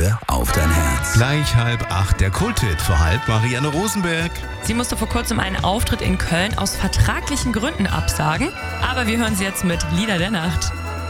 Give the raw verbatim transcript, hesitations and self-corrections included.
Hör auf dein Herz. Gleich halb acht, der Kulthit vor halb Marianne Rosenberg. Sie musste vor kurzem einen Auftritt in Köln aus vertraglichen Gründen absagen. Aber wir hören sie jetzt mit Lieder der Nacht.